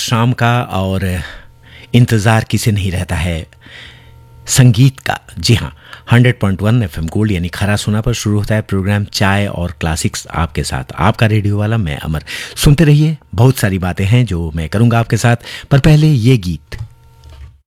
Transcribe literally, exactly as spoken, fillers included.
शाम का और इंतज़ार किसे नहीं रहता है संगीत का। जी हाँ, hundred point one FM gold यानी खरा सुना पर शुरू होता है प्रोग्राम चाय और क्लासिक्स आपके साथ, आपका रेडियो वाला मैं अमर। सुनते रहिए, बहुत सारी बातें हैं जो मैं करूंगा आपके साथ, पर पहले ये गीत।